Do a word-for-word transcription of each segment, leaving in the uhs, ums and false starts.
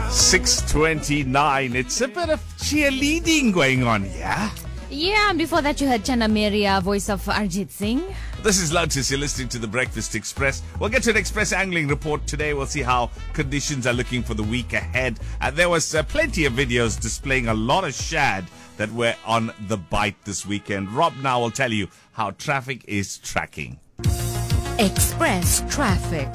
six twenty-nine. It's a bit of cheerleading going on, yeah? Yeah, and before that you heard Chana Meria, voice of Arjit Singh. This is Lotus. You're listening to the Breakfast Express. We'll get to an Express angling report today. We'll see how conditions are looking for the week ahead. Uh, there was uh, plenty of videos displaying a lot of shad that were on the bite this weekend. Rob now will tell you how traffic is tracking. Express traffic.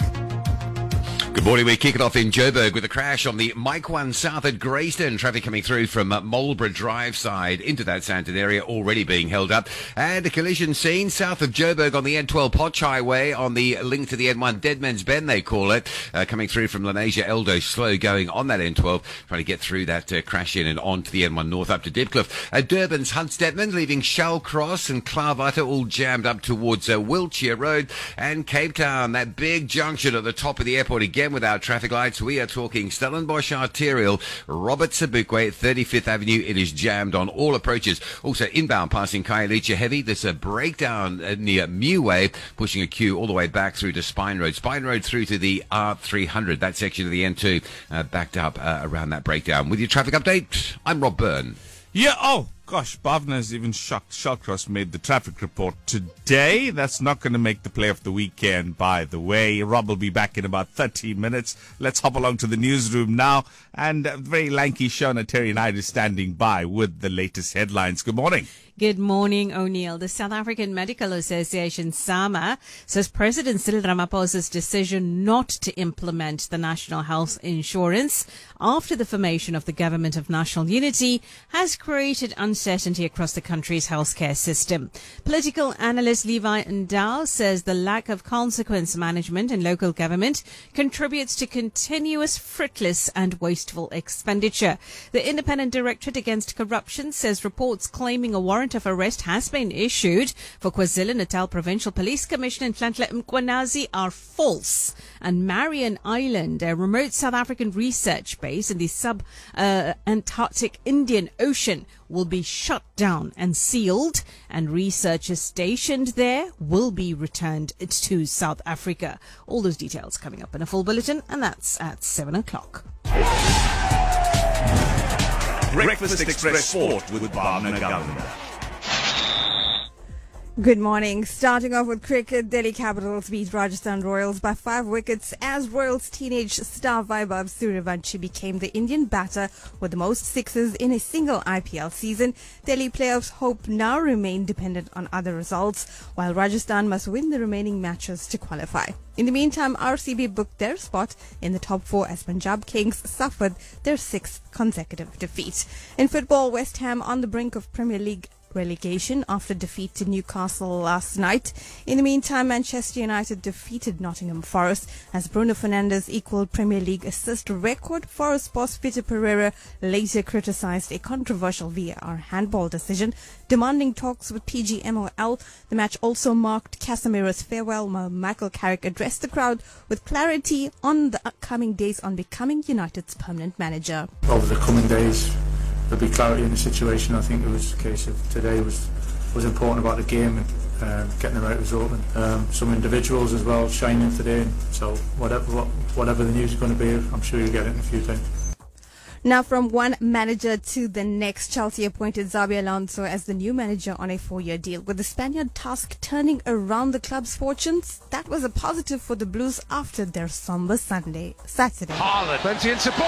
Good morning. We kick it off in Joburg with a crash on the Mike one South at Greyston. Traffic coming through from uh, Marlborough Drive side into that Santon area already being held up. And a collision scene south of Joburg on the N twelve Potch Highway on the link to the N one Deadman's Bend, they call it. Uh, coming through from Lenasia Eldo, slow going on that N twelve. Trying to get through that uh, crash in and on to the N one North up to Dipcliffe. Uh, Durban's Huntsdettman leaving Shell Cross and Clarvata all jammed up towards uh, Wiltshire Road. And Cape Town, that big junction at the top of the airport again without traffic lights. We are talking Stellenbosch Arterial, Robert Sobukwe, thirty-fifth Avenue. It is jammed on all approaches. Also inbound passing Khayelitsha heavy. There's a breakdown uh, near Meway, pushing a queue all the way back through to Spine Road. Spine Road through to the R three hundred. That section of the N two uh, backed up uh, around that breakdown. With your traffic update, I'm Rob Byrne. Yeah, oh, gosh, Bhavna is even shocked. Shallcross made the traffic report today. That's not going to make the play of the weekend, by the way. Rob will be back in about thirty minutes. Let's hop along to the newsroom now. And uh, very lanky Shona Terry Knight is standing by with the latest headlines. Good morning. Good morning, O'Neill. The South African Medical Association, SAMA, says President Cyril Ramaphosa's decision not to implement the National Health Insurance after the formation of the Government of National Unity has created uncertainty across the country's healthcare system. Political analyst Levi Ndau says the lack of consequence management in local government contributes to continuous frivolous and wasteful expenditure. The Independent Directorate Against Corruption says reports claiming a warrant of arrest has been issued for KwaZulu-Natal Provincial Police Commissioner Nhlanhla Mkhwanazi are false. And Marion Island, a remote South African research base in the sub-Antarctic uh, Indian Ocean, will be shut down and sealed, and researchers stationed there will be returned to South Africa. All those details coming up in a full bulletin, and that's at seven o'clock. Breakfast Express Sport with Bhavna Governor. Good morning. Starting off with cricket, Delhi Capitals beat Rajasthan Royals by five wickets as Royals teenage star Vaibhav Suryavanshi became the Indian batter with the most sixes in a single I P L season. Delhi playoffs hope now remain dependent on other results, while Rajasthan must win the remaining matches to qualify. In the meantime, R C B booked their spot in the top four as Punjab Kings suffered their sixth consecutive defeat. In football, West Ham on the brink of Premier League relegation after defeat to Newcastle last night. In the meantime, Manchester United defeated Nottingham Forest as Bruno Fernandes equaled Premier League assist record. Forest boss Peter Pereira later criticised a controversial V A R handball decision, demanding talks with P G M O L. The match also marked Casemiro's farewell, while Michael Carrick addressed the crowd with clarity on the upcoming days on becoming United's permanent manager. Over the coming days, there'll be clarity in the situation. I think it was a case of today was was important about the game and uh, getting the right result. And um, some individuals as well shining today. So whatever what, whatever the news is going to be, I'm sure you'll get it in a few times. Now, from one manager to the next, Chelsea appointed Xabi Alonso as the new manager on a four-year deal. With the Spaniard task turning around the club's fortunes, that was a positive for the Blues after their somber Sunday, Saturday. Haaland, plenty in support.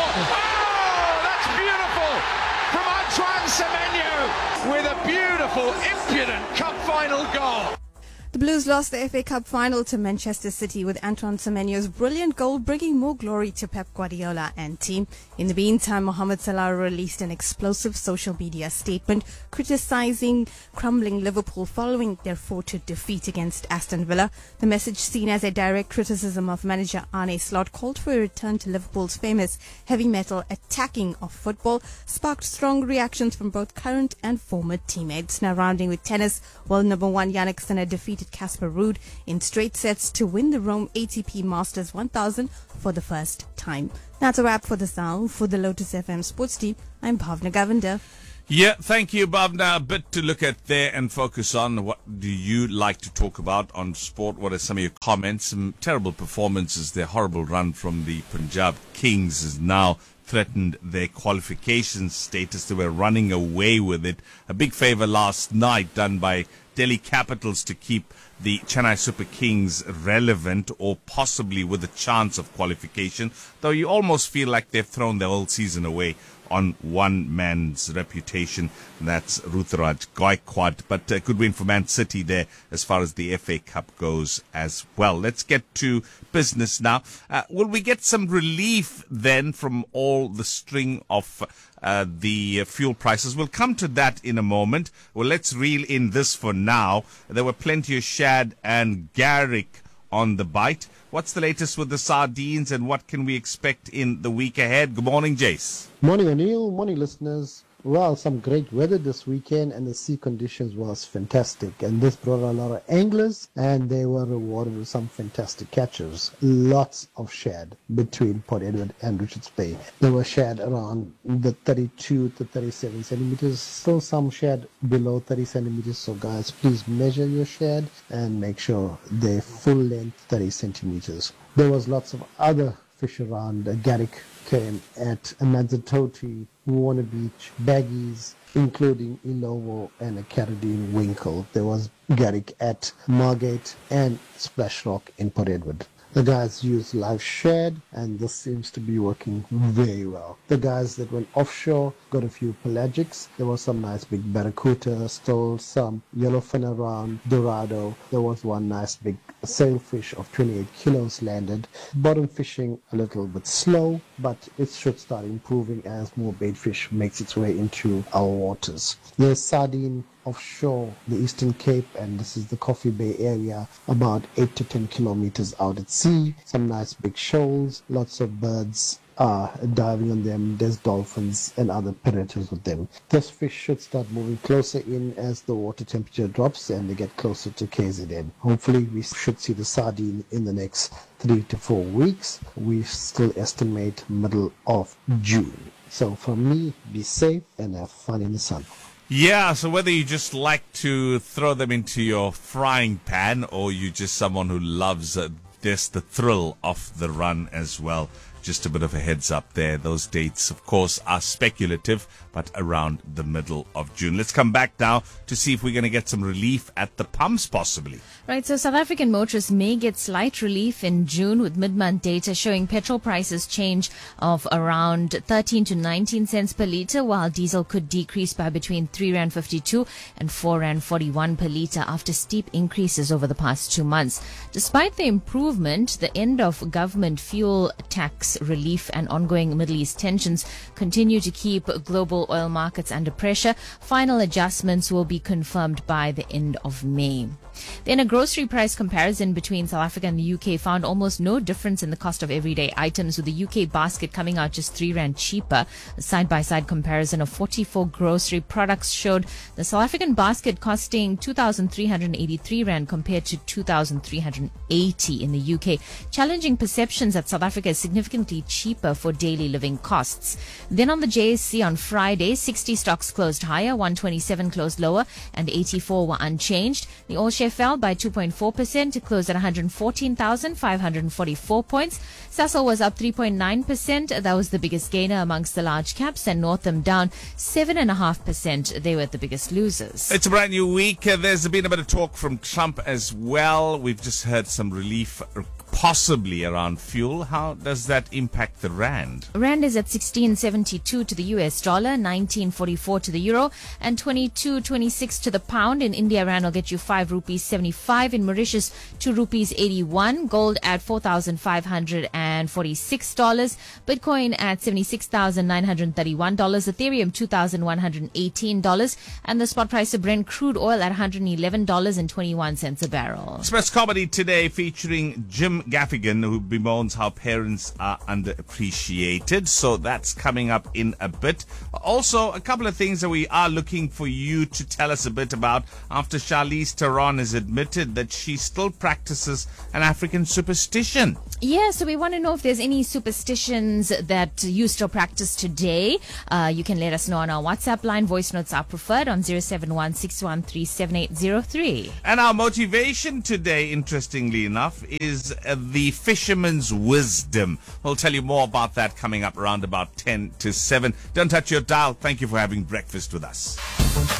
Oh, that's beautiful! From Antoine Semenyo with a beautiful, impudent cup final goal. The Blues lost the F A Cup final to Manchester City, with Antoine Semenyo's brilliant goal bringing more glory to Pep Guardiola and team. In the meantime, Mohamed Salah released an explosive social media statement criticising crumbling Liverpool following their four two defeat against Aston Villa. The message, seen as a direct criticism of manager Arne Slot, called for a return to Liverpool's famous heavy metal attacking of football, sparked strong reactions from both current and former teammates. Now rounding with tennis, world number one Jannik Sinner defeated Casper Ruud in straight sets to win the Rome A T P Masters one thousand for the first time. That's a wrap for the sound. For the Lotus F M Sports Team, I'm Bhavna Govender. Yeah, thank you, Bob. Now, a bit to look at there and focus on. What do you like to talk about on sport? What are some of your comments? Some terrible performances. Their horrible run from the Punjab Kings is now threatened their qualification status. They were running away with it. A big favor last night done by Delhi Capitals to keep the Chennai Super Kings relevant or possibly with a chance of qualification, though you almost feel like they've thrown the whole season away on one man's reputation. That's Ruturaj Gaikwad. But a good win for Man City there as far as the F A Cup goes as well. Let's get to business now. Uh, will we get some relief then from all the string of uh, the uh, fuel prices? We'll come to that in a moment. Well, let's reel in this for now. There were plenty of shad and garlic on the bite. What's the latest with the sardines and what can we expect in the week ahead? Good morning, Jace. Morning, O'Neill. Morning, listeners. Well, some great weather this weekend and the sea conditions was fantastic. And this brought a lot of anglers and they were rewarded with some fantastic catches. Lots of shad between Port Edward and Richards Bay. There were shad around the thirty-two to thirty-seven centimeters. Still some shad below thirty centimeters. So guys, please measure your shad and make sure they're full length thirty centimeters. There was lots of other fish around. Uh, Garrick came at Amazatoti, Warner Beach, Baggies, including Ilovo and a Carradine Winkle. There was Garrick at Margate and Splash Rock in Port Edward. The guys used live shad and this seems to be working very well. The guys that went offshore got a few pelagics. There was some nice big barracuda, still some yellowfin around, dorado. There was one nice big sailfish of twenty-eight kilos landed. Bottom fishing a little bit slow, but it should start improving as more bait fish makes its way into our waters. There's sardine offshore the Eastern Cape, and this is the Coffee Bay area, about eight to ten kilometers out at sea. Some nice big shoals, lots of birds are diving on them. There's dolphins and other predators with them. This fish should start moving closer in as the water temperature drops and they get closer to K Z N. Hopefully we should see the sardine in the next three to four weeks. We still estimate middle of June. So from me, be safe and have fun in the sun. Yeah, so whether you just like to throw them into your frying pan or you're just someone who loves uh, this, the thrill of the run as well. Just a bit of a heads up there. Those dates, of course, are speculative, but around the middle of June. Let's come back now to see if we're going to get some relief at the pumps, possibly. Right, so South African motorists may get slight relief in June with mid-month data showing petrol prices change of around thirteen to nineteen cents per litre, while diesel could decrease by between three rand fifty-two and four rand forty-one per litre after steep increases over the past two months. Despite the improvement, the end of government fuel tax relief and ongoing Middle East tensions continue to keep global oil markets under pressure. Final adjustments will be confirmed by the end of May. Then a grocery price comparison between South Africa and the U K found almost no difference in the cost of everyday items, with the U K basket coming out just three rand cheaper. A side-by-side comparison of forty-four grocery products showed the South African basket costing two thousand three hundred eighty-three rand compared to two thousand three hundred eighty in the U K, challenging perceptions that South Africa is significantly cheaper for daily living costs. Then on the J S C on Friday, sixty stocks closed higher, one twenty-seven closed lower, and eighty-four were unchanged. The all-share fell by two point four percent to close at one hundred fourteen thousand five hundred forty-four points. Sasol was up three point nine percent. That was the biggest gainer amongst the large caps, and Northam down seven point five percent. They were the biggest losers. It's a brand new week. Uh, there's been a bit of talk from Trump as well. We've just heard some relief possibly around fuel. How does that impact the rand? Rand is at sixteen seventy-two to the U S dollar, nineteen forty-four to the euro, and twenty-two twenty-six to the pound. In India, rand will get you five rupees seventy-five. In Mauritius, two rupees eighty-one. Gold at four thousand five hundred forty-six dollars. Bitcoin at seventy-six thousand nine hundred thirty-one dollars. Ethereum two thousand one hundred eighteen dollars. And the spot price of Brent crude oil at one hundred eleven dollars and twenty-one cents a barrel. Express Comedy today featuring Jim Gaffigan, who bemoans how parents are underappreciated. So that's coming up in a bit. Also, a couple of things that we are looking for you to tell us a bit about after Charlize Theron has admitted that she still practices an African superstition. Yeah, so we want to know if there's any superstitions that you still practice today. Uh, you can let us know on our WhatsApp line. Voice notes are preferred on zero seven one six one three seven eight zero three. And our motivation today, interestingly enough, is uh, the fisherman's wisdom. We'll tell you more about that coming up around about ten to seven. Don't touch your dial. Thank you for having breakfast with us.